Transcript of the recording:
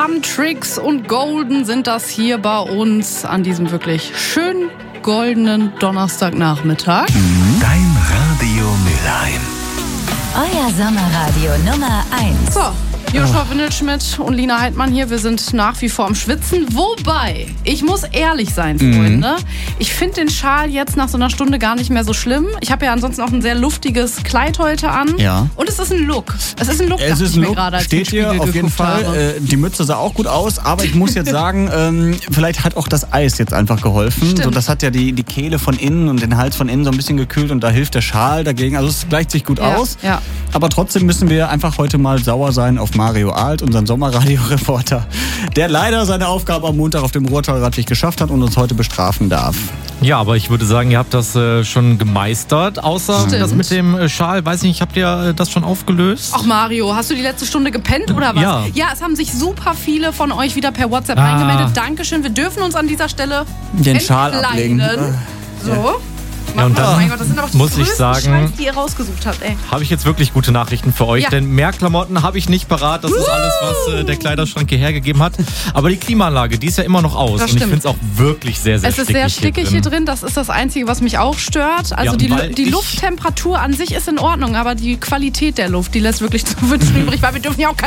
Tricks und Golden sind das hier bei uns an diesem wirklich schön goldenen Donnerstagnachmittag. Dein Radio Mülheim. Euer Sommerradio Nummer 1. So, Joshua Windelschmidt und Lina Heidmann hier. Wir sind nach wie vor am Schwitzen. Wobei, ich muss ehrlich sein, Freunde. Ich finde den Schal jetzt nach so einer Stunde gar nicht mehr so schlimm. Ich habe ja ansonsten auch ein sehr luftiges Kleid heute an. Ja. Und es ist ein Look. Es ist ein Look, Es ist ein Look, gerade, als ich in den steht hier Spiegel auf jeden geguckt habe. Fall. Die Mütze sah auch gut aus, aber ich muss jetzt sagen, vielleicht hat auch das Eis jetzt einfach geholfen. Stimmt. So, das hat ja die Kehle von innen und den Hals von innen so ein bisschen gekühlt und da hilft der Schal dagegen. Also es gleicht sich gut aus. Ja. Aber trotzdem müssen wir einfach heute mal sauer sein auf Mario Alt, unseren Sommerradio-Reporter, der leider seine Aufgabe am Montag auf dem Ruhrtalrad nicht geschafft hat und uns heute bestrafen darf. Ja, aber ich würde sagen, ihr habt das schon gemeistert. Außer Stimmt. das mit dem Schal, weiß nicht, habt ihr das schon aufgelöst? Ach Mario, hast du die letzte Stunde gepennt oder was? Ja. Ja, es haben sich super viele von euch wieder per WhatsApp eingemeldet. Dankeschön, wir dürfen uns an dieser Stelle Den Schal ablegen. So. Ja, und dann mein Gott, das sind aber die muss ich größten sagen, Scheiß, die ihr rausgesucht habt, ey. habe ich jetzt wirklich gute Nachrichten für euch, Ja. denn mehr Klamotten habe ich nicht parat. Das ist alles, was der Kleiderschrank hier hergegeben hat. Aber die Klimaanlage, die ist ja immer noch aus. Das und ich stimmt. finde es auch wirklich sehr, sehr Es stickig. ist sehr stickig hier drin, das ist das Einzige, was mich auch stört. Also Ja, die Lufttemperatur an sich ist in Ordnung, aber die Qualität der Luft, die lässt wirklich zu wünschen übrig, weil wir dürfen ja auch